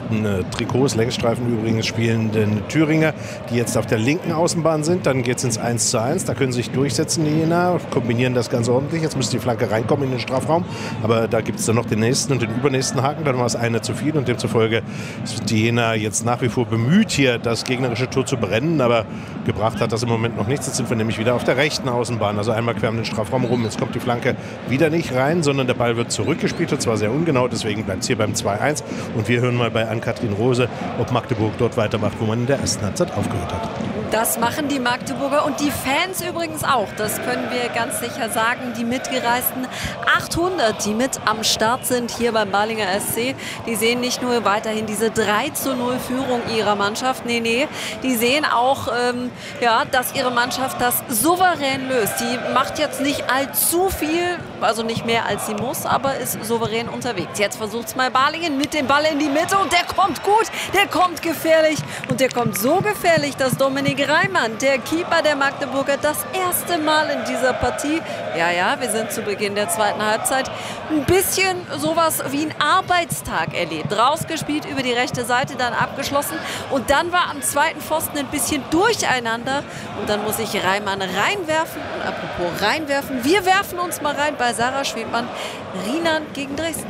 roten Trikots, Längsstreifen übrigens, spielenden Thüringer, die jetzt auf der linken Außenbahn sind. Dann geht es ins 1:1. Da können sie sich durchsetzen, die Jena, kombinieren das ganz ordentlich. Jetzt müsste die Flanke reinkommen in den Strafraum. Aber da gibt es dann noch den nächsten und den übernächsten Haken. Dann war es eine zu viel und demzufolge ist die Jena jetzt nach wie vor bemüht, hier das gegnerische Tor zu brennen. Aber gebracht hat das im Moment noch nichts. Jetzt sind wir nämlich wieder auf der rechten Außenbahn. Also einmal quer um den Strafraum rum. Jetzt kommt die Flanke wieder nicht rein, sondern der Ball wird zurückgespielt. Und zwar sehr ungenau. Deswegen bleibt es hier beim 2:1. Und wir hören mal bei Ann-Kathrin Rose, ob Magdeburg dort weitermacht, wo man in der ersten Halbzeit aufgehört hat. Das machen die Magdeburger und die Fans übrigens auch. Das können wir ganz sicher sagen. Die mitgereisten 800, die mit am Start sind hier beim Balinger SC, die sehen nicht nur weiterhin diese 3:0 Führung ihrer Mannschaft. Nee, die sehen auch, dass ihre Mannschaft das souverän löst. Die macht jetzt nicht allzu viel, also nicht mehr als sie muss, aber ist souverän unterwegs. Jetzt versucht es mal Balingen mit dem Ball in die Mitte und der kommt gut, der kommt gefährlich und der kommt so gefährlich, dass Dominik Reimann, der Keeper der Magdeburger, das erste Mal in dieser Partie, wir sind zu Beginn der zweiten Halbzeit, ein bisschen sowas wie einen Arbeitstag erlebt. Rausgespielt über die rechte Seite, dann abgeschlossen und dann war am zweiten Pfosten ein bisschen Durcheinander und dann muss ich Reimann reinwerfen. Und apropos reinwerfen, wir werfen uns mal rein bei Sarah Schwedmann, Rienan gegen Dresden.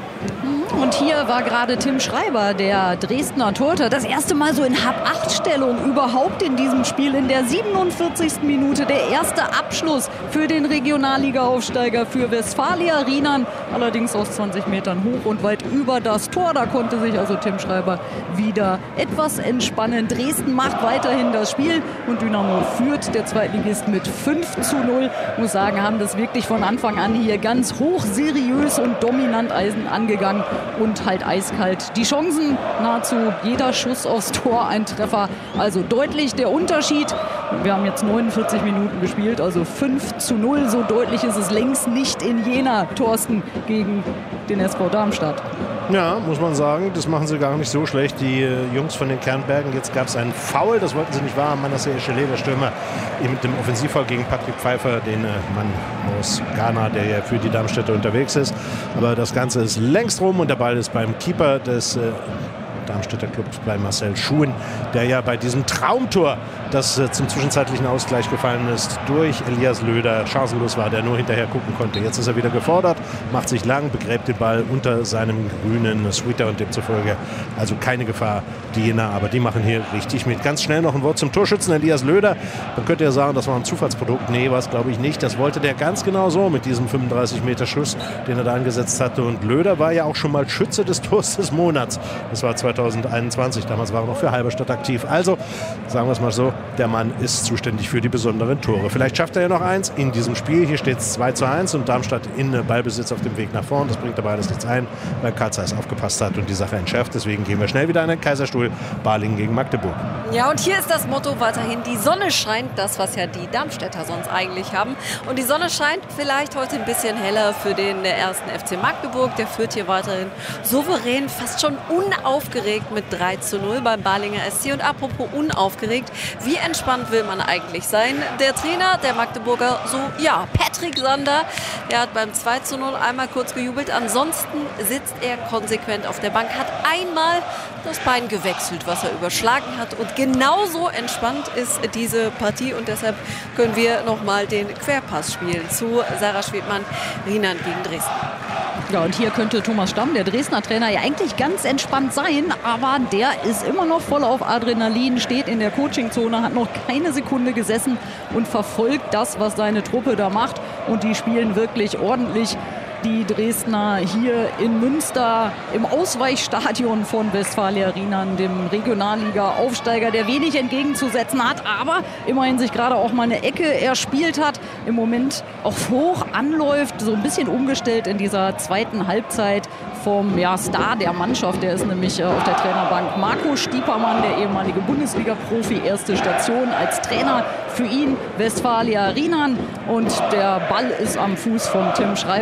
Und hier war gerade Tim Schreiber, der Dresdner Torhüter, das erste Mal so in Hab-8-Stellung überhaupt in diesem Spiel. In der 47. Minute der erste Abschluss für den Regionalliga-Aufsteiger für Westfalia Rienan. Allerdings aus 20 Metern hoch und weit über das Tor. Da konnte sich also Tim Schreiber wieder etwas entspannen. Dresden macht weiterhin das Spiel und Dynamo führt, der Zweitligist, mit 5:0. Ich muss sagen, haben das wirklich von Anfang an hier ganz hoch seriös und dominant angegangen. Und halt eiskalt. Die Chancen, nahezu jeder Schuss aufs Tor ein Treffer. Also deutlich der Unterschied. Wir haben jetzt 49 Minuten gespielt, also 5:0. So deutlich ist es längst nicht in Jena, Thorsten, gegen den SV Darmstadt. Ja, muss man sagen, das machen sie gar nicht so schlecht, die Jungs von den Kernbergen. Jetzt gab es einen Foul, das wollten sie nicht wahr. Manasseh Echele, der Stürmer, mit dem Offensivfoul gegen Patrick Pfeiffer, den Mann aus Ghana, der ja für die Darmstädter unterwegs ist. Aber das Ganze ist längst rum und der Ball ist beim Keeper des Darmstädter Clubs, bei Marcel Schuhen, der ja bei diesem Traumtor, das zum zwischenzeitlichen Ausgleich gefallen ist, durch Elias Löder chancenlos war, der nur hinterher gucken konnte. Jetzt ist er wieder gefordert, macht sich lang, begräbt den Ball unter seinem grünen Sweater und demzufolge also keine Gefahr, die Jena, aber die machen hier richtig mit. Ganz schnell noch ein Wort zum Torschützen Elias Löder. Man könnte ja sagen, das war ein Zufallsprodukt. Nee, war es glaube ich nicht. Das wollte der ganz genau so mit diesem 35-Meter-Schuss, den er da angesetzt hatte. Und Löder war ja auch schon mal Schütze des Tors des Monats. Das war 2021. Damals war er noch für Halberstadt aktiv. Also, sagen wir es mal so, der Mann ist zuständig für die besonderen Tore. Vielleicht schafft er ja noch eins in diesem Spiel. Hier steht es 2:1 und Darmstadt in Ballbesitz auf dem Weg nach vorn. Das bringt aber alles nichts ein, weil Karl Zeiss aufgepasst hat und die Sache entschärft. Deswegen gehen wir schnell wieder in den Kaiserstuhl. Balingen gegen Magdeburg. Ja, und hier ist das Motto weiterhin: Die Sonne scheint, das, was ja die Darmstädter sonst eigentlich haben. Und die Sonne scheint vielleicht heute ein bisschen heller für den ersten FC Magdeburg. Der führt hier weiterhin souverän, fast schon unaufgeregt mit 3:0 beim Balinger SC. Und apropos unaufgeregt, wie entspannt will man eigentlich sein? Der Trainer der Magdeburger, Patrick Sander, der hat beim 2:0 einmal kurz gejubelt. Ansonsten sitzt er konsequent auf der Bank, hat einmal das Bein gewechselt, was er überschlagen hat. Und genauso entspannt ist diese Partie. Und deshalb können wir nochmal den Querpass spielen zu Sarah Schwedmann, Rienan gegen Dresden. Ja, und hier könnte Thomas Stamm, der Dresdner Trainer, ja eigentlich ganz entspannt sein. Aber der ist immer noch voll auf Adrenalin, steht in der Coachingzone, hat noch keine Sekunde gesessen und verfolgt das, was seine Truppe da macht. Und die spielen wirklich ordentlich. Die Dresdner hier in Münster im Ausweichstadion von Westfalia Rienan, dem Regionalliga-Aufsteiger, der wenig entgegenzusetzen hat, aber immerhin sich gerade auch mal eine Ecke erspielt hat, im Moment auch hoch anläuft, so ein bisschen umgestellt in dieser zweiten Halbzeit vom Star der Mannschaft. Der ist nämlich auf der Trainerbank Marco Stiepermann, der ehemalige Bundesliga-Profi, erste Station als Trainer für ihn, Westfalia Rienan. Und der Ball ist am Fuß von Tim Schreiber, dem Tor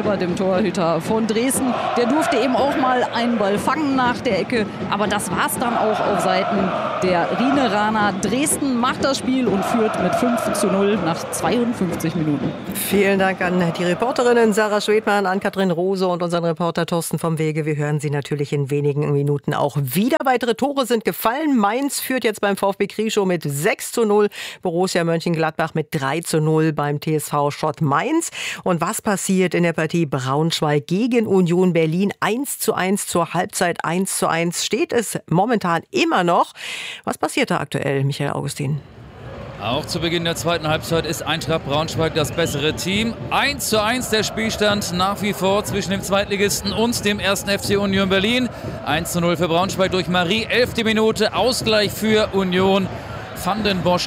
Torhüter von Dresden. Der durfte eben auch mal einen Ball fangen nach der Ecke. Aber das war es dann auch auf Seiten der Rhineraner. Dresden macht das Spiel und führt mit 5:0 nach 52 Minuten. Vielen Dank an die Reporterinnen Sarah Schwedmann, Ann-Kathrin Rose und unseren Reporter Thorsten vom Wege. Wir hören Sie natürlich in wenigen Minuten auch wieder. Weitere Tore sind gefallen. Mainz führt jetzt beim VfB Krieschow mit 6:0. Borussia Mönchengladbach mit 3:0 beim TSV Schott Mainz. Und was passiert in der Partie Braunschweig gegen Union Berlin? 1:1 zur Halbzeit, 1:1 steht es momentan immer noch. Was passiert da aktuell, Michael Augustin? Auch zu Beginn der zweiten Halbzeit ist Eintracht Braunschweig das bessere Team. 1:1 der Spielstand nach wie vor zwischen dem Zweitligisten und dem 1. FC Union Berlin. 1:0 für Braunschweig durch Marie, 11. Minute, Ausgleich für Union. Van den Bosch,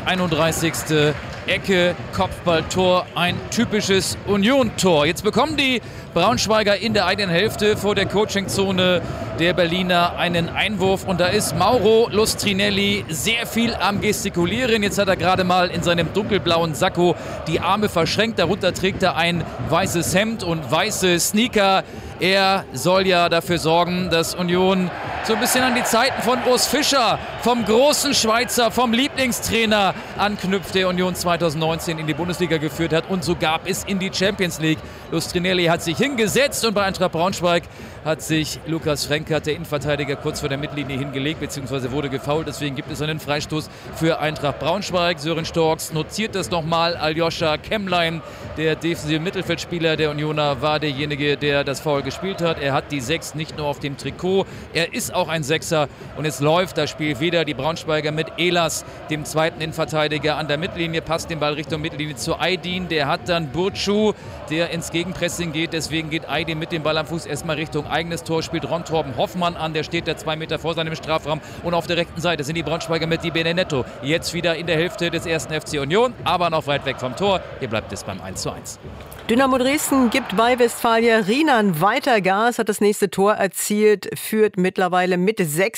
31. Ecke, Kopfballtor, ein typisches Union-Tor. Jetzt bekommen die Braunschweiger in der eigenen Hälfte vor der Coachingzone der Berliner einen Einwurf. Und da ist Mauro Lustrinelli sehr viel am Gestikulieren. Jetzt hat er gerade mal in seinem dunkelblauen Sakko die Arme verschränkt. Darunter trägt er ein weißes Hemd und weiße Sneaker. Er soll ja dafür sorgen, dass Union so ein bisschen an die Zeiten von Urs Fischer, vom großen Schweizer, vom Lieblingstrainer anknüpft, der Union 2019 in die Bundesliga geführt hat. Und so gab es in die Champions League. Lustrinelli hat sich hingesetzt und bei Eintracht Braunschweig hat sich Lukas Frenkert, der Innenverteidiger, kurz vor der Mittellinie hingelegt, beziehungsweise wurde gefoult. Deswegen gibt es einen Freistoß für Eintracht Braunschweig. Sören Storks notiert das nochmal. Aljoscha Kemmlein, der defensive Mittelfeldspieler der Unioner, war derjenige, der das Foul gespielt hat. Er hat die 6 nicht nur auf dem Trikot, er ist auch ein Sechser. Und es läuft das Spiel wieder. Die Braunschweiger mit Elas, dem zweiten Innenverteidiger, an der Mittellinie, passt den Ball Richtung Mittellinie zu Aydin. Der hat dann Burcu, der ins Gegenpressing geht. Deswegen geht Aydin mit dem Ball am Fuß erstmal Richtung eigenes Tor, spielt Ron Torben Hoffmann an. Der steht da 2 Meter vor seinem Strafraum. Und auf der rechten Seite sind die Braunschweiger mit Di Benedetto. Jetzt wieder in der Hälfte des 1. FC Union, aber noch weit weg vom Tor. Hier bleibt es beim 1:1. Dynamo Dresden gibt bei Westfalia Riemann weiter Gas, hat das nächste Tor erzielt, führt mittlerweile mit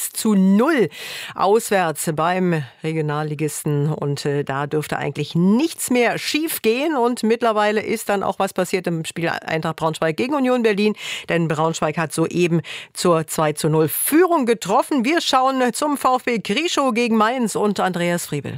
6:0 auswärts beim Regionalligisten. Und da dürfte eigentlich nichts mehr schief gehen. Und mittlerweile ist dann auch was passiert im Spiel Eintracht Braunschweig gegen Union Berlin. Denn Braunschweig hat soeben zur 2:0 Führung getroffen. Wir schauen zum VfB Krieschow gegen Mainz und Andreas Friebel.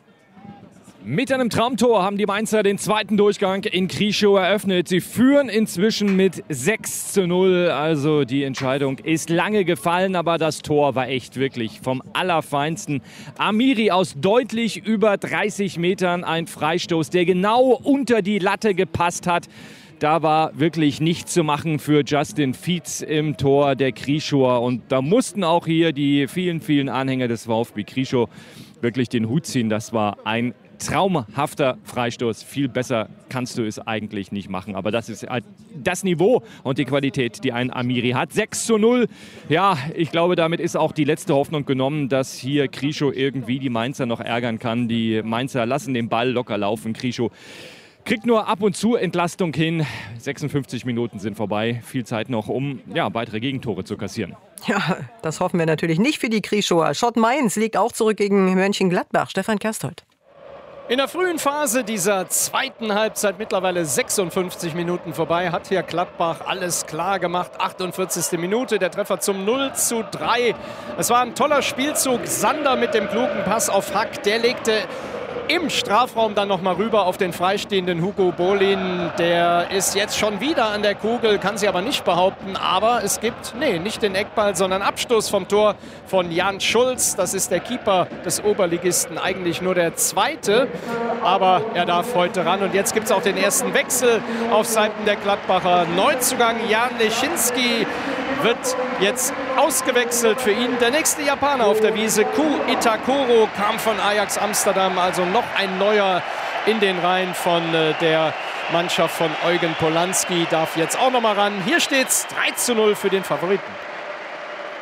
Mit einem Traumtor haben die Mainzer den zweiten Durchgang in Krieschow eröffnet. Sie führen inzwischen mit 6:0. Also die Entscheidung ist lange gefallen, aber das Tor war echt wirklich vom Allerfeinsten. Amiri aus deutlich über 30 Metern, ein Freistoß, der genau unter die Latte gepasst hat. Da war wirklich nichts zu machen für Justin Fietz im Tor der Krieschower. Und da mussten auch hier die vielen, vielen Anhänger des VfB Krieschow wirklich den Hut ziehen. Das war ein traumhafter Freistoß. Viel besser kannst du es eigentlich nicht machen. Aber das ist das Niveau und die Qualität, die ein Amiri hat. 6:0. Ja, ich glaube, damit ist auch die letzte Hoffnung genommen, dass hier Krieschow irgendwie die Mainzer noch ärgern kann. Die Mainzer lassen den Ball locker laufen. Krieschow kriegt nur ab und zu Entlastung hin. 56 Minuten sind vorbei. Viel Zeit noch, um weitere Gegentore zu kassieren. Ja, das hoffen wir natürlich nicht für die Krieschower. Schott Mainz liegt auch zurück gegen Mönchengladbach. Stefan Kersthold. In der frühen Phase dieser zweiten Halbzeit, mittlerweile 56 Minuten vorbei, hat hier Gladbach alles klar gemacht. 48. Minute, der Treffer zum 0:3. Es war ein toller Spielzug. Sander mit dem klugen Pass auf Hack, der legte im Strafraum dann nochmal rüber auf den freistehenden Hugo Bolin. Der ist jetzt schon wieder an der Kugel, kann sie aber nicht behaupten. Aber es gibt, nicht den Eckball, sondern Abstoß vom Tor von Jan Schulz. Das ist der Keeper des Oberligisten, eigentlich nur der zweite. Aber er darf heute ran. Und jetzt gibt es auch den ersten Wechsel auf Seiten der Gladbacher. Neuzugang Jan Leschinski wird jetzt ausgewechselt für ihn. Der nächste Japaner auf der Wiese, Ku Itakuro, kam von Ajax Amsterdam. Also noch ein neuer in den Reihen von der Mannschaft von Eugen Polanski. Darf jetzt auch noch mal ran. Hier steht es 3:0 für den Favoriten.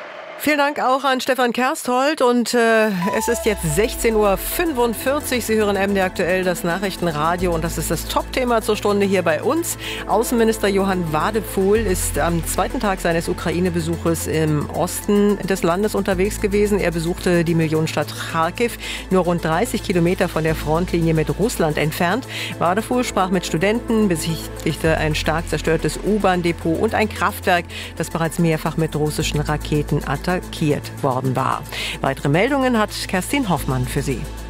Vielen Dank auch an Stefan Kersthold und es ist jetzt 16:45 Uhr. Sie hören MDR aktuell das Nachrichtenradio und das ist das Top-Thema zur Stunde hier bei uns. Außenminister Johann Wadefuhl ist am zweiten Tag seines Ukraine-Besuches im Osten des Landes unterwegs gewesen. Er besuchte die Millionenstadt Charkiw, nur rund 30 Kilometer von der Frontlinie mit Russland entfernt. Wadefuhl sprach mit Studenten, besichtigte ein stark zerstörtes U-Bahn-Depot und ein Kraftwerk, das bereits mehrfach mit russischen Raketen attackiert worden war. Weitere Meldungen hat Kerstin Hoffmann für Sie.